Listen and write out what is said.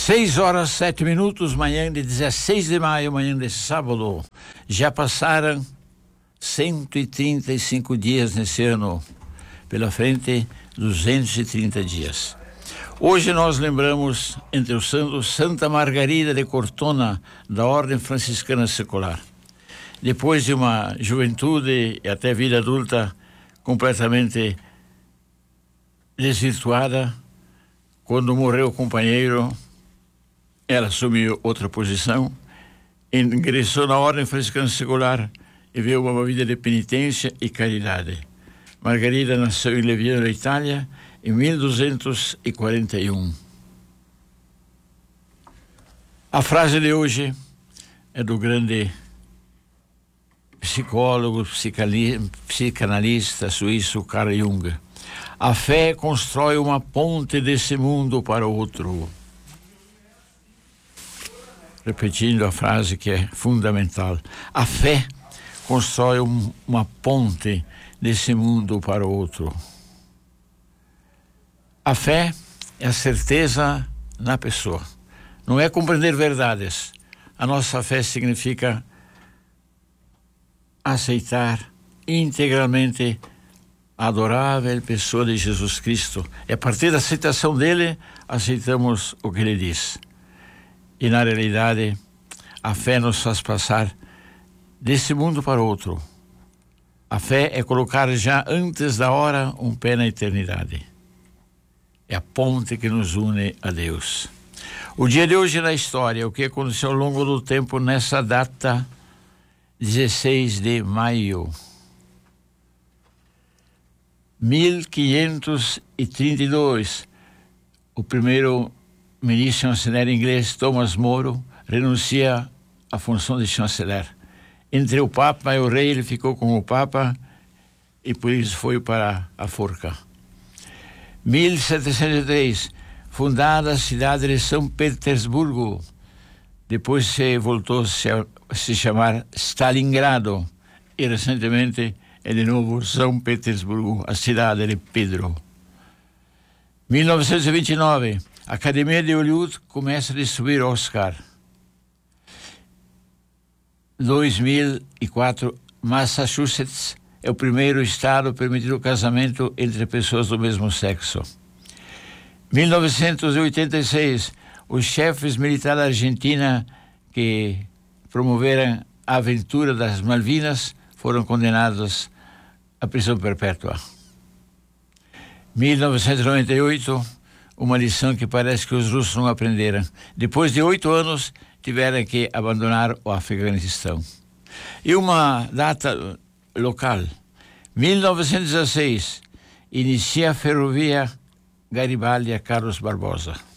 6h07, manhã de 16 de maio, manhã de sábado. Já passaram 135 dias nesse ano. Pela frente, 230 dias. Hoje nós lembramos, entre os santos, Santa Margarida de Cortona, da Ordem Franciscana Secular. Depois de uma juventude e até vida adulta completamente desvirtuada, quando morreu o companheiro, ela assumiu outra posição, ingressou na Ordem Franciscana Secular e viveu uma vida de penitência e caridade. Margarida nasceu em Leviano, na Itália, em 1241. A frase de hoje é do grande psicólogo, psicanalista suíço Carl Jung. A fé constrói uma ponte desse mundo para o outro. Repetindo a frase que é fundamental. A fé constrói uma ponte desse mundo para o outro. A fé é a certeza na pessoa. Não é compreender verdades. A nossa fé significa aceitar integralmente a adorável pessoa de Jesus Cristo. E a partir da aceitação dele, aceitamos o que ele diz. E na realidade, a fé nos faz passar desse mundo para outro. A fé é colocar já antes da hora um pé na eternidade. É a ponte que nos une a Deus. O dia de hoje na história, o que aconteceu ao longo do tempo nessa data, 16 de maio. 1532, o primeiro ministro chanceler inglês, Thomas More, renuncia à função de chanceler. Entre o Papa e o rei, ele ficou com o Papa e por isso foi para a forca. 1703, fundada a cidade de São Petersburgo. Depois voltou a se chamar Stalingrado e recentemente é de novo São Petersburgo, a cidade de Pedro. 1929, a Academia de Hollywood começa a distribuir Oscar. 2004, Massachusetts é o primeiro estado a permitir o casamento entre pessoas do mesmo sexo. 1986, os chefes militares da Argentina que promoveram a aventura das Malvinas foram condenados à prisão perpétua. 1998, uma lição que parece que os russos não aprenderam. Depois de 8 anos, tiveram que abandonar o Afeganistão. E uma data local. 1916, inicia a ferrovia Garibaldi a Carlos Barbosa.